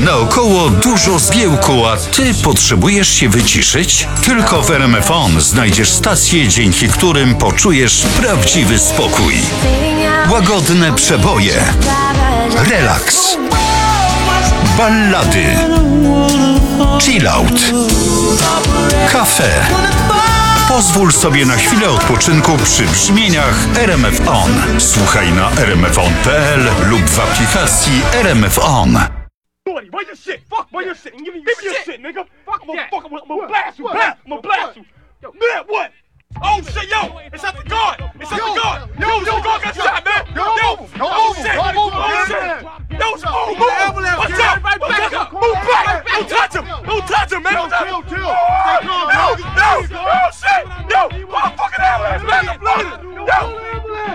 Naokoło dużo zgiełku, a ty potrzebujesz się wyciszyć? Tylko w RMF On znajdziesz stacje, dzięki którym poczujesz prawdziwy spokój. Łagodne przeboje, relaks, ballady, chillout, kafe. Pozwól sobie na chwilę odpoczynku przy brzmieniach RMF On. Słuchaj na rmfon.pl lub w aplikacji RMF On. Where's your shit? Fuck, where's your shit? Give me your shit, nigga. Fuck, I'm gonna blast you, blast. I'm gonna blast you. Man, what? Oh shit, yo, it's at the guard. It's at the guard. Yo, the guard got shot, man.